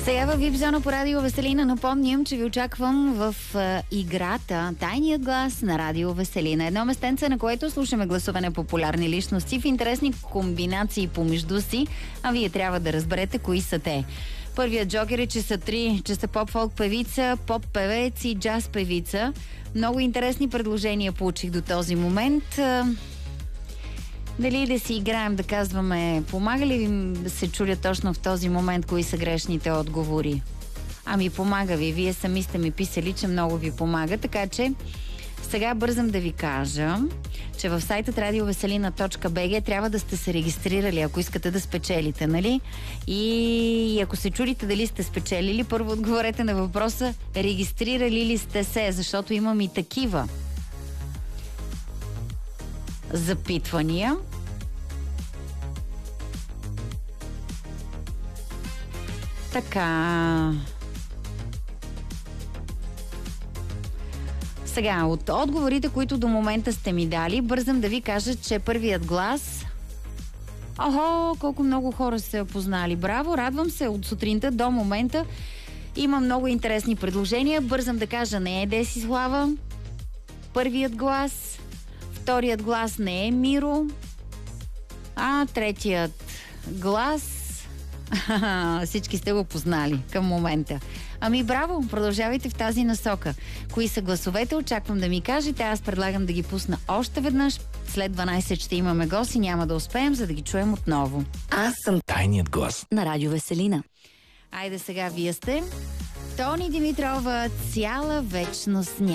Сега във VIP зона по Радио Веселина напомням, че ви очаквам в играта Тайният глас на Радио Веселина. Едно местенце, на което слушаме гласове на популярни личности в интересни комбинации помежду си, а вие трябва да разберете кои са те. Първият джокер е, че са три, че са поп-фолк певица, поп-певец и джаз певица. Много интересни предложения получих до този момент. Дали да си играем, да казваме, помага ли ви да се чудя точно в този момент кои са грешните отговори? Ами помага ви, вие сами сте ми писали, че много ви помага, така че сега бързам да ви кажа, че в сайта radioveselina.bg трябва да сте се регистрирали, ако искате да спечелите, нали? И ако се чудите дали сте спечелили, първо отговорете на въпроса, регистрирали ли сте се, защото имам и такива запитвания. Така. Сега, от отговорите, които до момента сте ми дали, бързам да ви кажа, че първият глас... Охо, колко много хора се познали. Браво, радвам се от сутринта до момента. Има много интересни предложения. Бързам да кажа, не е Десислава. Първият глас. Вторият глас не е Миро. А третият глас... Всички сте го познали към момента. Ами браво, продължавайте в тази насока. Кои са гласовете, очаквам да ми кажете. Аз предлагам да ги пусна още веднъж. След 12 ще имаме гост и няма да успеем, за да ги чуем отново. Аз съм Тайният глас на Радио Веселина. Айде сега вие сте Тони Димитрова, цяла вечност